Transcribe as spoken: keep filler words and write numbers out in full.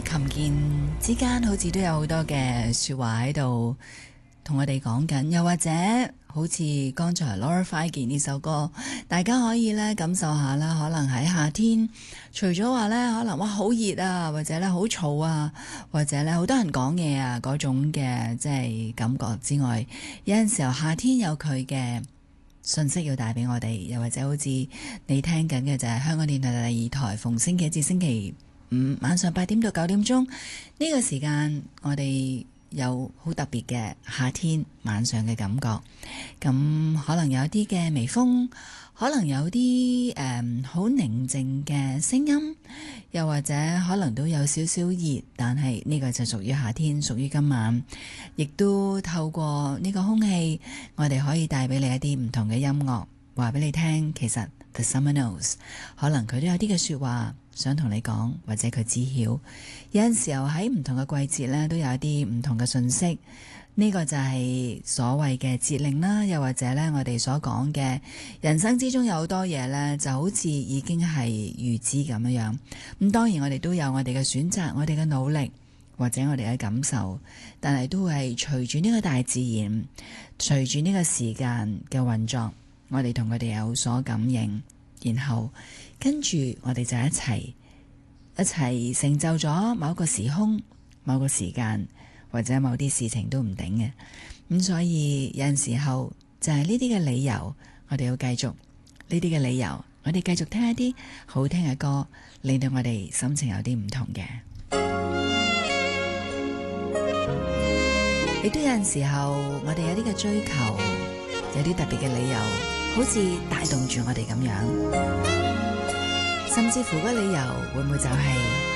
琴鍵之間好似都有好多嘅說話喺度同我哋講緊，又或者好似剛才 Laura Feigen 呢首歌，大家可以咧感受下啦。可能喺夏天，除咗話咧可能哇好熱啊，或者咧好嘈啊，或者咧好多人講嘢啊嗰種嘅即係感覺之外，有陣時候夏天有佢嘅信息要帶俾我哋，又或者好似你聽緊嘅就係香港電台第二台，逢星期一至星期五晚上八點到九點鐘呢個時間，我哋有好特別嘅夏天晚上嘅感覺。咁可能有啲嘅微風，可能有啲誒好寧靜嘅聲音，又或者可能都有少少熱，但係呢個就屬於夏天，屬於今晚，亦都透過呢個空氣，我哋可以帶俾你一啲唔同嘅音樂，話俾你聽。其實 The Summer Knows， 可能佢都有啲嘅說話想同你講，或者佢知曉。有陣時候喺唔同嘅季節咧，都有一啲唔同嘅信息。呢個就係所謂嘅節令啦，又或者咧我哋所講嘅人生之中有好多嘢咧，就好似已經係預知咁樣樣。咁當然我哋都有我哋嘅選擇，我哋嘅努力，或者我哋嘅感受，但係都係隨住呢個大自然，隨住呢個時間嘅運作，我哋同佢哋有所感應，然後跟住我哋就一齊一齊成就咗某個時空、某個時間，或者某啲事情都唔定嘅。咁所以有陣時候就係呢啲嘅理由，我哋要繼續呢啲嘅理由，我哋繼續聽一啲好聽嘅歌，令到我哋心情有啲唔同嘅。亦都有陣時候，我哋有啲嘅追求，有啲特別嘅理由，好似帶動住我哋咁樣，甚至乎個理由會唔會就係